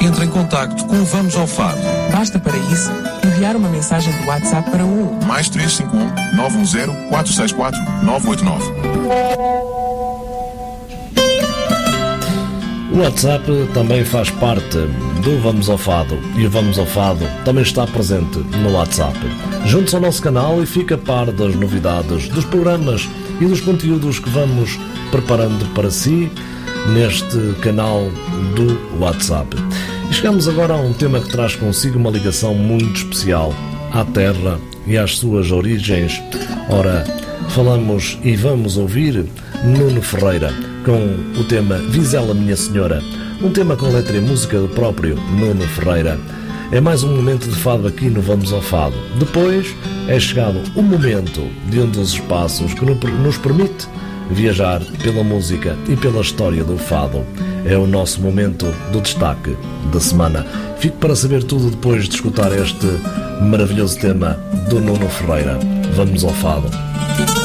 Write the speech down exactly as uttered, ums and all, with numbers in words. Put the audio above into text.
Entre em contacto com o Vamos ao Fado. Basta para isso enviar uma mensagem do WhatsApp para o mais três cinco um, nove um zero, quatro seis quatro, nove oito nove. O WhatsApp também faz parte do Vamos ao Fado e o Vamos ao Fado também está presente no WhatsApp. Junte-se ao nosso canal e fique a par das novidades, dos programas e dos conteúdos que vamos preparando para si neste canal do WhatsApp. E chegamos agora a um tema que traz consigo uma ligação muito especial à terra e às suas origens. Ora, falamos e vamos ouvir Nuno Ferreira com o tema Vizela Minha Senhora, um tema com letra e música do próprio Nuno Ferreira. É mais um momento de fado aqui no Vamos ao Fado. Depois é chegado o momento de um dos espaços que nos permite viajar pela música e pela história do fado. É o nosso momento do destaque da semana. Fique para saber tudo depois de escutar este maravilhoso tema do Nuno Ferreira. Vamos ao Fado.